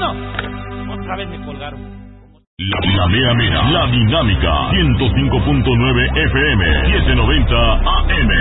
Bueno, otra vez me colgaron. La mera, la dinámica, 105.9 FM, 790 AM.